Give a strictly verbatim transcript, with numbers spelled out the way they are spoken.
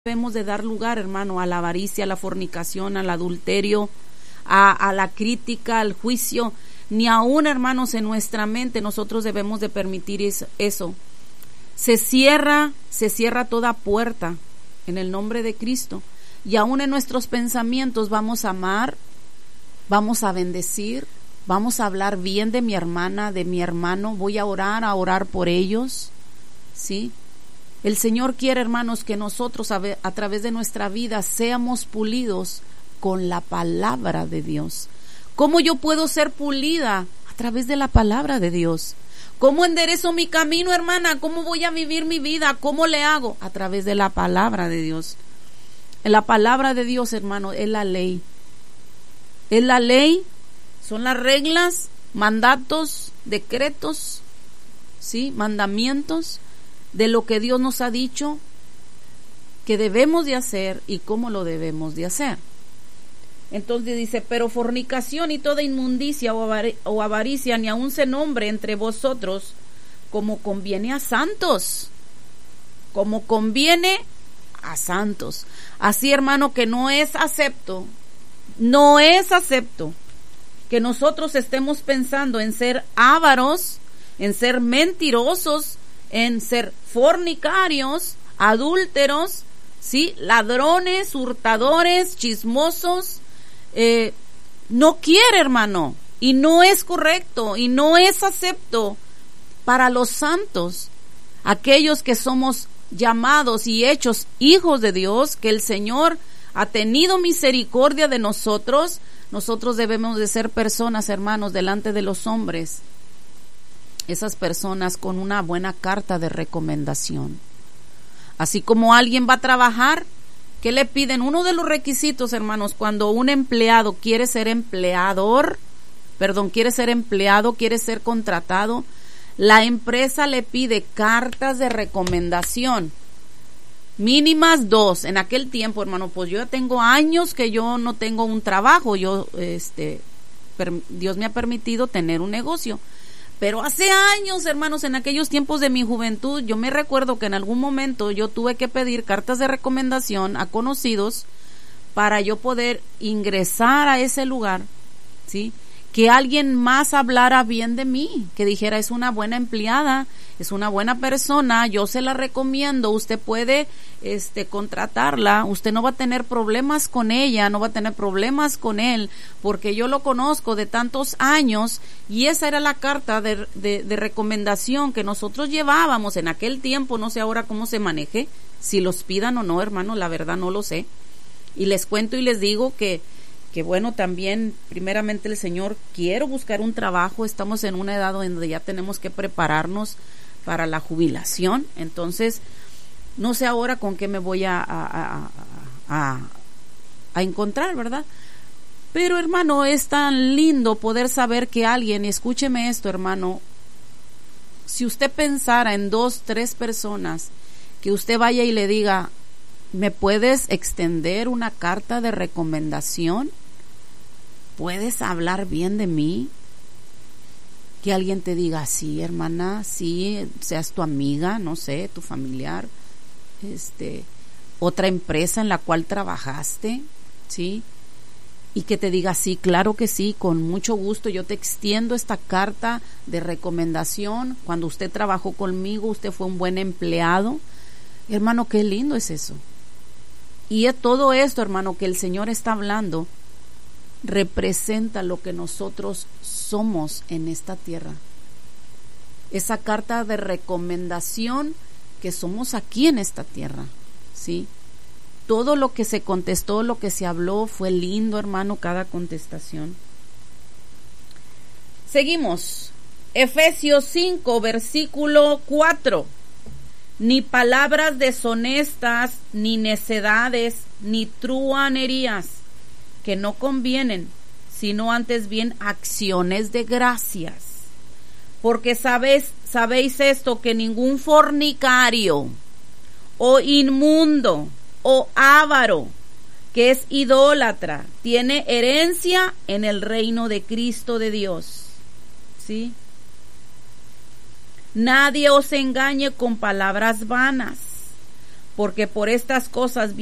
debemos de dar lugar, hermano, a la avaricia, a la fornicación, al adulterio, a, a la crítica, al juicio, ni aún, hermanos, en nuestra mente nosotros debemos de permitir eso. Se cierra, se cierra toda puerta en el nombre de Cristo, y aún en nuestros pensamientos vamos a amar, vamos a bendecir, vamos a hablar bien de mi hermana, de mi hermano, voy a orar, a orar por ellos, ¿sí? El Señor quiere, hermanos, que nosotros a, a través de nuestra vida seamos pulidos con la palabra de Dios. ¿Cómo yo puedo ser pulida? A través de la palabra de Dios. ¿Cómo enderezo mi camino, hermana? ¿Cómo voy a vivir mi vida? ¿Cómo le hago? A través de la palabra de Dios. La palabra de Dios, hermano, es la ley. Es la ley, son las reglas, mandatos, decretos, ¿sí? Mandamientos de lo que Dios nos ha dicho que debemos de hacer y cómo lo debemos de hacer. Entonces dice, pero fornicación y toda inmundicia o, avar- o avaricia ni aun se nombre entre vosotros como conviene a santos, como conviene a santos. Así, hermano, que no es acepto, no es acepto que nosotros estemos pensando en ser ávaros, en ser mentirosos, en ser fornicarios, adúlteros, ¿sí? Ladrones, hurtadores, chismosos. Eh, no quiere, hermano, y no es correcto, y no es acepto para los santos, aquellos que somos llamados y hechos hijos de Dios, que el Señor ha tenido misericordia de nosotros. Nosotros debemos de ser personas, hermanos, delante de los hombres, esas personas con una buena carta de recomendación. Así como alguien va a trabajar, ¿qué le piden? Uno de los requisitos, hermanos, cuando un empleado quiere ser empleador, perdón, quiere ser empleado, quiere ser contratado, la empresa le pide cartas de recomendación, mínimas dos. En aquel tiempo, hermano, pues yo ya tengo años que yo no tengo un trabajo, yo, este, per, Dios me ha permitido tener un negocio. Pero hace años, hermanos, en aquellos tiempos de mi juventud, yo me recuerdo que en algún momento yo tuve que pedir cartas de recomendación a conocidos para yo poder ingresar a ese lugar, ¿sí? Que alguien más hablara bien de mí, que dijera, es una buena empleada, es una buena persona, yo se la recomiendo, usted puede este contratarla, usted no va a tener problemas con ella, no va a tener problemas con él, porque yo lo conozco de tantos años. Y esa era la carta de, de, de recomendación que nosotros llevábamos en aquel tiempo. No sé ahora cómo se maneje, si los pidan o no, hermano, la verdad no lo sé. Y les cuento y les digo que que bueno, también primeramente el Señor, quiero buscar un trabajo, estamos en una edad donde ya tenemos que prepararnos para la jubilación. Entonces no sé ahora con qué me voy a a, a, a, a encontrar, ¿verdad? Pero, hermano, es tan lindo poder saber que alguien, y escúcheme esto, hermano, si usted pensara en dos, tres personas, que usted vaya y le diga, ¿me puedes extender una carta de recomendación? ¿Puedes hablar bien de mí? Que alguien te diga, sí, hermana, sí, seas tu amiga, no sé, tu familiar, este, otra empresa en la cual trabajaste, ¿sí? Y que te diga, sí, claro que sí, con mucho gusto, yo te extiendo esta carta de recomendación. Cuando usted trabajó conmigo, usted fue un buen empleado. Hermano, qué lindo es eso. Y es todo esto, hermano, que el Señor está hablando, representa lo que nosotros somos en esta tierra. Esa carta de recomendación que somos aquí en esta tierra, ¿sí? Todo lo que se contestó, lo que se habló, fue lindo, hermano, cada contestación. Seguimos. Efesios cinco, versículo cuatro. Ni palabras deshonestas, ni necedades, ni truhanerías, que no convienen, sino antes bien acciones de gracias. Porque sabéis, sabéis esto, que ningún fornicario, o inmundo, o avaro, que es idólatra, tiene herencia en el reino de Cristo de Dios. ¿Sí? Nadie os engañe con palabras vanas, porque por estas cosas